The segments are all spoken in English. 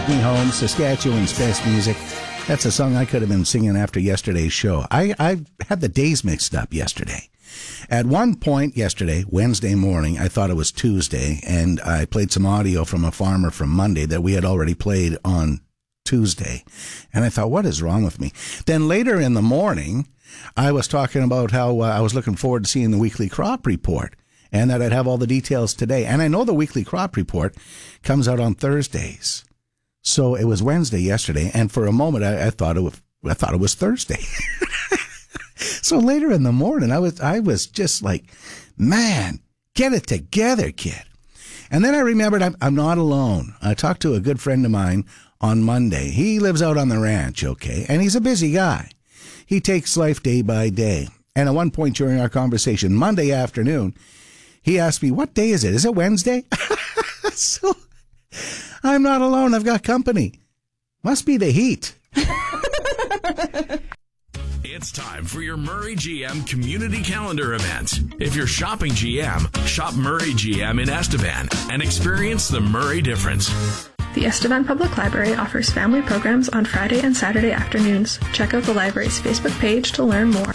Take Me Home, Saskatchewan's best music. That's a song I could have been singing after yesterday's show. I had the days mixed up yesterday. At one point yesterday, Wednesday morning, I thought it was Tuesday, and I played some audio from a farmer from Monday that we had already played on Tuesday. And I thought, what is wrong with me? Then later in the morning, I was talking about how I was looking forward to seeing the weekly crop report and that I'd have all the details today. And I know the weekly crop report comes out on Thursdays. So it was Wednesday yesterday, and for a moment I thought it was Thursday. So later in the morning, I was just like, man, get it together, kid. And then I remembered I'm not alone. I talked to a good friend of mine on Monday. He lives out on the ranch, okay, and he's a busy guy. He takes life day by day. And at one point during our conversation, Monday afternoon, he asked me, what day is it? Is it Wednesday? So I'm not alone. I've got company. Must be the heat. It's time for your Murray GM Community Calendar event. If you're shopping GM, shop Murray GM in Estevan and experience the Murray difference. The Estevan Public Library offers family programs on Friday and Saturday afternoons. Check out the library's Facebook page to learn more.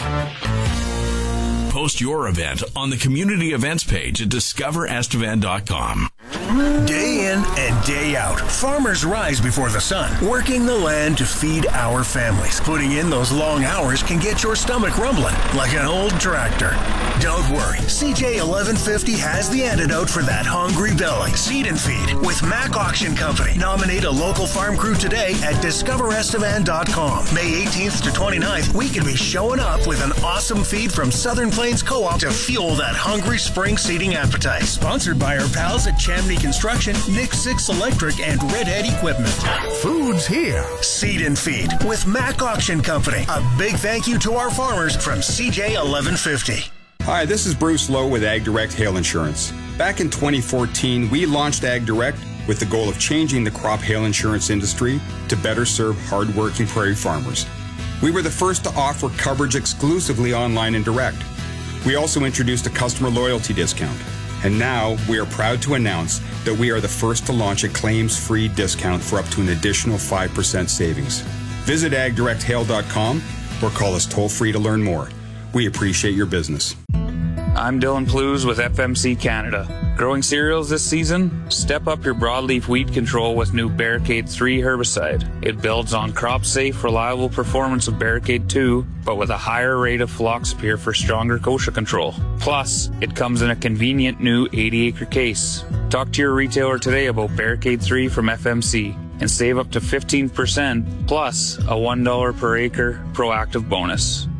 Post your event on the community events page at discoverestevan.com. Day in and day out, farmers rise before the sun, working the land to feed our families. Putting in those long hours can get your stomach rumbling like an old tractor. Don't worry, CJ 1150 has the antidote for that hungry belly. Seed and Feed with Mac Auction Company. Nominate a local farm crew today at discoverestevan.com. May 18th to 29th, we can be showing up with an awesome feed from Southern Plains Co-op to fuel that hungry spring seeding appetite. Sponsored by our pals at Chamney Construction, Nick Six Electric, and Redhead Equipment. Food's here. Seed and Feed with Mac Auction Company. A big thank you to our farmers from CJ 1150. Hi, this is Bruce Lowe with Ag Direct Hail Insurance. Back in 2014, we launched Ag Direct with the goal of changing the crop hail insurance industry to better serve hardworking prairie farmers. We were the first to offer coverage exclusively online and direct. We also introduced a customer loyalty discount. And now we are proud to announce that we are the first to launch a claims-free discount for up to an additional 5% savings. Visit agdirecthail.com or call us toll-free to learn more. We appreciate your business. I'm Dylan Plews with FMC Canada. Growing cereals this season? Step up your broadleaf weed control with new Barricade 3 herbicide. It builds on crop-safe, reliable performance of Barricade 2, but with a higher rate of Phloxapyr for stronger kochia control. Plus, it comes in a convenient new 80-acre case. Talk to your retailer today about Barricade 3 from FMC and save up to 15% plus a $1 per acre proactive bonus.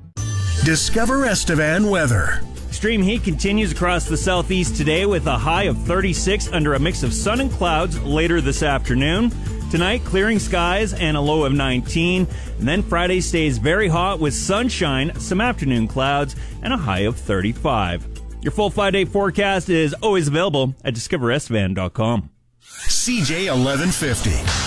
Discover Estevan weather. Extreme heat continues across the southeast today with a high of 36 under a mix of sun and clouds later this afternoon. Tonight, clearing skies and a low of 19. And then Friday stays very hot with sunshine, some afternoon clouds, and a high of 35. Your full 5-day forecast is always available at discoverestevan.com. CJ 1150.